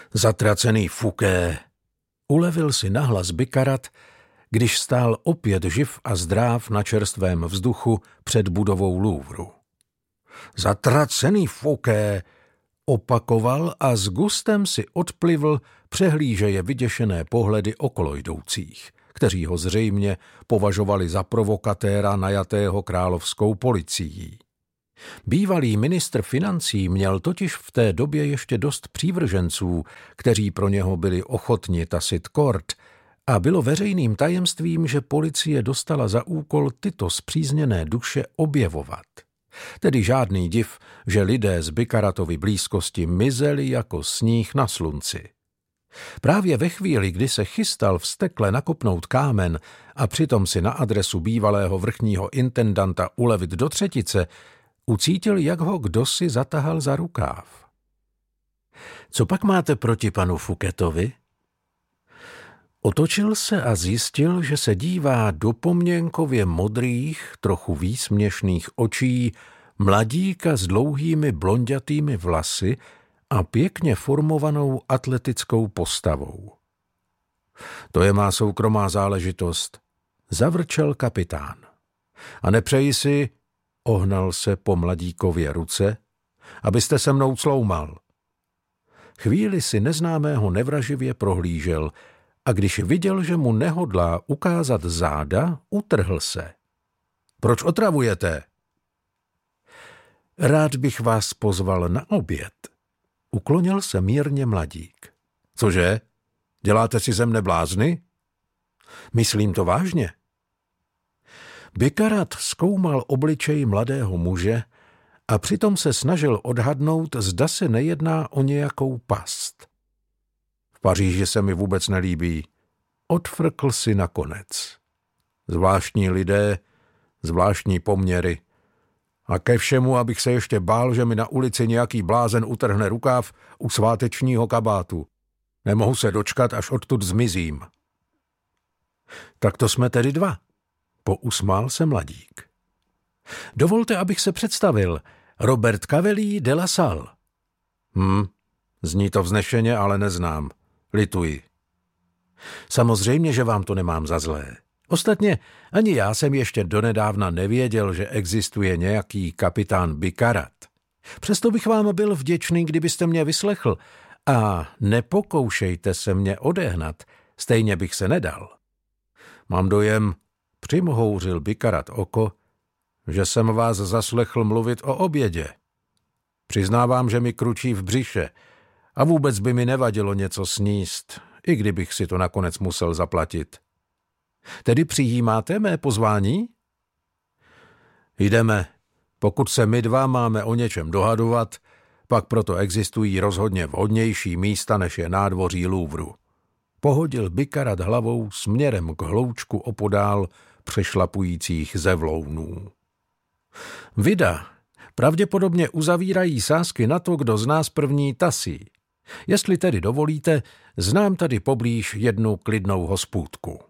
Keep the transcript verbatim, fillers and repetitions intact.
Zatracený Fouquet, ulevil si nahlas Biccarat, když stál opět živ a zdráv na čerstvém vzduchu před budovou Louvru. Zatracený Fouquet, opakoval a s gustem si odplivl přehlížeje vyděšené pohledy okolo jdoucích, kteří ho zřejmě považovali za provokatéra najatého královskou policií. Bývalý ministr financí měl totiž v té době ještě dost přívrženců, kteří pro něho byli ochotni tasit kort, a bylo veřejným tajemstvím, že policie dostala za úkol tyto spřízněné duše objevovat. Tedy žádný div, že lidé z Biccaratovy blízkosti mizeli jako sníh na slunci. Právě ve chvíli, kdy se chystal vztekle nakopnout kámen a přitom si na adresu bývalého vrchního intendanta ulevit do třetice, ucítil, jak ho kdosi zatahal za rukáv. Co pak máte proti panu Fouquetovi? Otočil se a zjistil, že se dívá do poměnkově modrých, trochu výsměšných očí mladíka s dlouhými blonďatými vlasy a pěkně formovanou atletickou postavou. To je má soukromá záležitost, zavrčel kapitán. A nepřeji si, ohnal se po mladíkově ruce, abyste se mnou cloumal. Chvíli si neznámého nevraživě prohlížel a když viděl, že mu nehodlá ukázat záda, utrhl se. Proč otravujete? Rád bych vás pozval na oběd. Uklonil se mírně mladík. Cože? Děláte si ze mne blázny? Myslím to vážně. Biccarat zkoumal obličej mladého muže a přitom se snažil odhadnout, zda se nejedná o nějakou past. V Paříži se mi vůbec nelíbí. Odfrkl si nakonec. Zvláštní lidé, zvláštní poměry. A ke všemu, abych se ještě bál, že mi na ulici nějaký blázen utrhne rukáv u svátečního kabátu. Nemohu se dočkat, až odtud zmizím. Tak to jsme tedy dva. Pousmál se mladík. Dovolte, abych se představil. Robert Cavelier de la Salle. Hm, zní to vznešeně, ale neznám. Lituji. Samozřejmě, že vám to nemám za zlé. Ostatně ani já jsem ještě donedávna nevěděl, že existuje nějaký kapitán Biccarat. Přesto bych vám byl vděčný, kdybyste mě vyslechl. A nepokoušejte se mě odehnat, stejně bych se nedal. Mám dojem, přimhouřil Biccarat oko, že jsem vás zaslechl mluvit o obědě. Přiznávám, že mi kručí v břiše a vůbec by mi nevadilo něco sníst, i kdybych si to nakonec musel zaplatit. Tedy přijímáte mé pozvání? Jdeme. Pokud se my dva máme o něčem dohadovat, pak proto existují rozhodně vhodnější místa, než je nádvoří Louvru. Pohodil Biccarat hlavou směrem k hloučku opodál přešlapujících zevlounů. Vida pravděpodobně uzavírají sázky na to, kdo z nás první tasí. Jestli tedy dovolíte, znám tady poblíž jednu klidnou hospůdku.